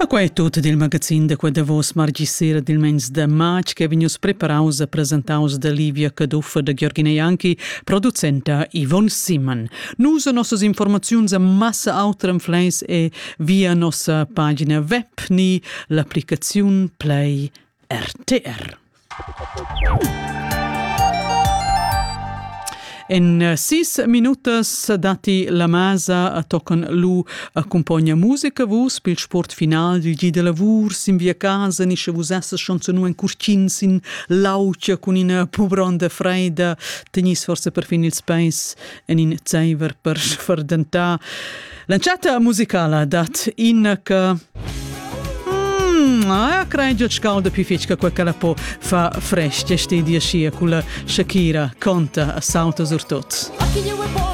A qua è tutto del magazzino da quella voce margisera del mens de maggio che venius preparaus e presentaus da Livia Caduffa da Gheorghine Ianchi, producenta Yvonne Simon. Nus a nossas informazioni a massa altra influenza e via nostra pagina web ni l'applicazione Play RTR. In 6 minutos dati la masa toccano lu accompagna musica vus per il sport final del gi de lavur sin via casa ni che vus essa chanzonu in curcin sin laucia con in pubronda freida tenis forse per fin il space en in zeiver per fardenta lanciata musicale dat in che credo che scalda più ficca quella po fa fresca sti dia scia con la Shakira conta a salto sur tot.